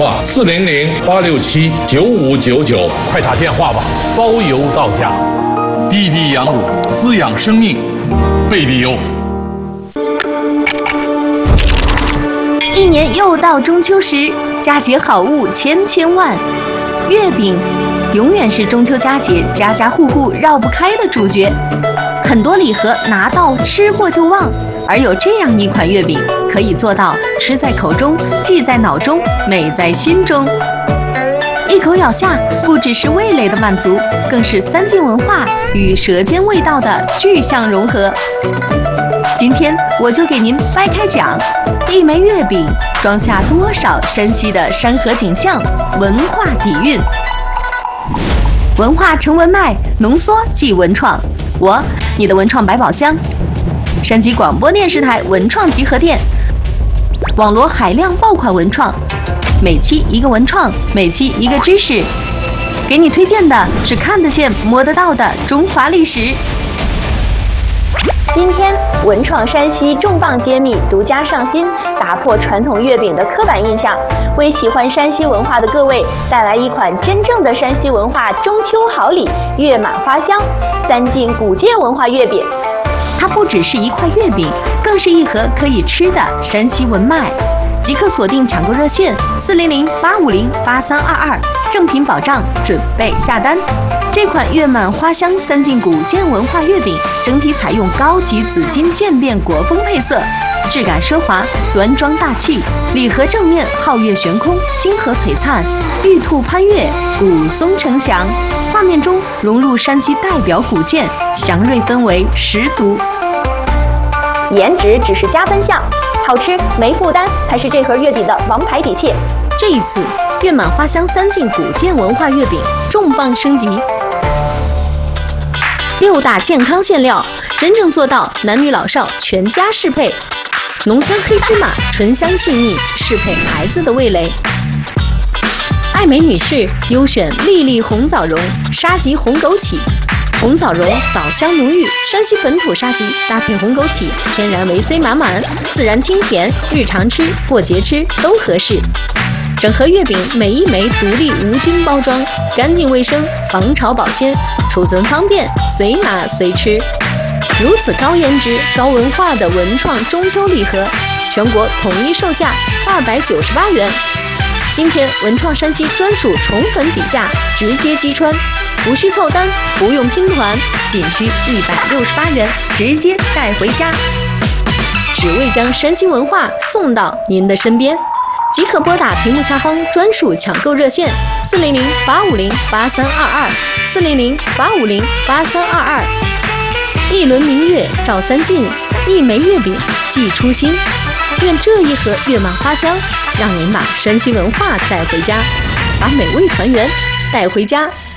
话：400-867-9599， 快打电话吧，包邮到家。 滴滴羊乳，滋养生命，贝利优。 一年又到中秋时，佳节好物千千万，月饼永远是中秋佳节家家户户绕不开的主角。很多礼盒拿到吃过就忘，而有这样一款月饼，可以做到吃在口中，记在脑中，美在心中。一口咬下，不只是味蕾的满足，更是三晋文化与舌尖味道的具象融合。今天我就给您掰开讲，一枚月饼装下多少山西的山河景象、文化底蕴。文化成文脉，浓缩即文创。我，你的文创百宝箱，山西广播电视台文创集合店，网罗海量爆款文创，每期一个文创，每期一个知识，给你推荐的是看得见、摸得到的中华历史。 今天文创山西重磅揭秘，独家上新，打破传统月饼的刻板印象，为喜欢山西文化的各位带来一款真正的山西文化中秋好礼——月满花香三晋古建文化月饼。 它不只是一块月饼，更是一盒可以吃的山西文脉。即刻锁定抢购热线400-850-8322，正品保障，准备下单。这款月满花香三晋古建文化月饼，整体采用高级紫金渐变国风配色，质感奢华，端庄大气。礼盒正面皓月悬空，星河璀璨，玉兔攀月，古松呈祥。画面中融入山西代表古建，祥瑞氛围十足。 颜值只是加分项，好吃没负担才是这盒月饼的王牌底气。 这一次月满花香三晋古建文化月饼重磅升级，6大健康馅料，真正做到男女老少全家适配。浓香黑芝麻，醇香细腻，适配孩子的味蕾。爱美女士优选粒粒红枣蓉、沙棘红枸杞。红枣蓉枣香浓郁，山西本土沙棘搭配红枸杞，天然维 C 满满，自然清甜，日常吃、过节吃都合适。整盒月饼每一枚独立无菌包装，干净卫生，防潮保鲜，储存方便，随拿随吃。如此高颜值、高文化的文创中秋礼盒，全国统一售价298元。今天文创山西专属宠粉底价，直接击穿，无需凑单，不用拼团，仅需168元，直接带回家，只为将山西文化送到您的身边。即可拨打屏幕下方专属抢购热线400-850-8322，400-850-8322。一轮明月照三晋，一枚月饼寄初心。愿这一盒月满花香，让您把山西文化带回家，把美味团圆带回家。